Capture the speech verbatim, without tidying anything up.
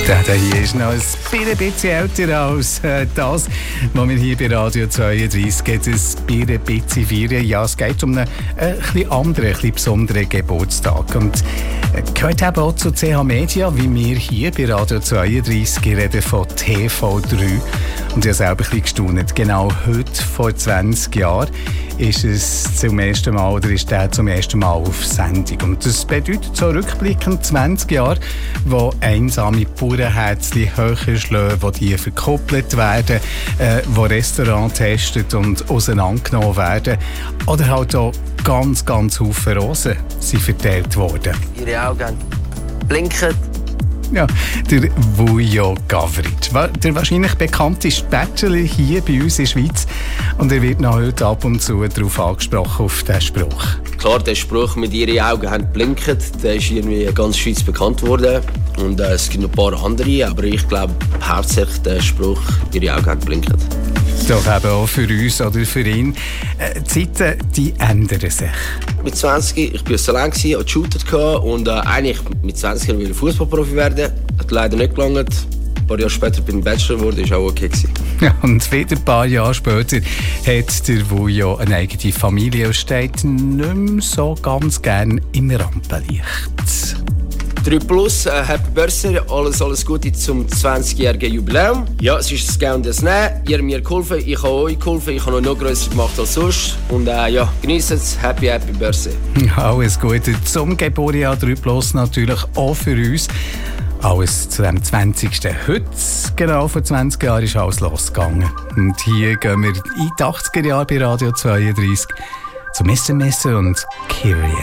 Der, der hier ist noch ein bisschen älter als äh, das, was wir hier bei Radio zweiunddreißig geht. Ein bisschen feiern. Ja, es geht um einen äh, ein anderen, ein bisschen besonderen Geburtstag. Und äh, gehört eben auch zu C H Media, wie wir hier bei Radio zweiunddreißig reden von T V drei. Und ich habe selber ein bisschen gestaunt. Genau heute, vor zwanzig Jahren, ist es zum ersten Mal, oder ist der zum ersten Mal auf Sendung. Und das bedeutet so rückblickend zwanzig Jahre, wo einsame Bauernherzli höher schlagen, wo die verkuppelt werden, äh, wo Restaurants testet und auseinandergenommen werden. Oder halt auch ganz, ganz viele Rosen sind verteilt worden. Ihre Augen blinken. Ja, der Vujo Gavric, der wahrscheinlich bekannteste Bachelor hier bei uns in der Schweiz. Und er wird noch heute ab und zu darauf angesprochen, auf diesen Spruch. Klar, der Spruch mit «Ihre Augen haben blinken», der ist irgendwie in ganz Schweiz bekannt worden. Und äh, es gibt noch ein paar andere, aber ich glaube hauptsächlich der Spruch «Ihre Augen haben blinken». Doch eben auch für uns oder für ihn. Äh, die Zeiten, die ändern sich. Mit zwanzig, ich war so lange, hatte geshootet und äh, eigentlich mit zwanzig wollte ich Fußballprofi werden. Hat leider nicht gelangt. Ein paar Jahre später bin ich Bachelor geworden, das war auch okay. Ja, und wieder ein paar Jahre später hat der Vujo eine eigene Familie und steht nicht mehr so ganz gern im Rampenlicht. drei plus, äh, Happy Birthday, alles, alles Gute zum zwanzigjährigen Jubiläum. Ja, es ist das Gehen und das Nehmen. Ihr habt mir geholfen, ich habe euch geholfen, ich habe euch noch grösser gemacht als sonst. Und äh, ja, genießt es, Happy, Happy Birthday. Alles Gute zum Geburtstag drei plus natürlich auch für uns. Alles zu dem zwanzigsten Heute, genau vor zwanzig Jahren, ist alles losgegangen. Und hier gehen wir in die achtziger Jahre bei Radio zweiunddreißig zum S M S und Kyrie.